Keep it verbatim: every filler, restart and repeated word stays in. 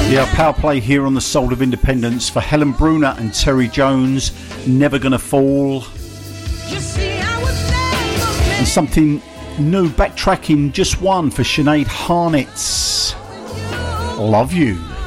Yeah, power play here on the Soul of Independence for Helen Bruner and Terry Jones, Never Gonna Fall. And something new, backtracking just one for Sinead Harnett, Love You.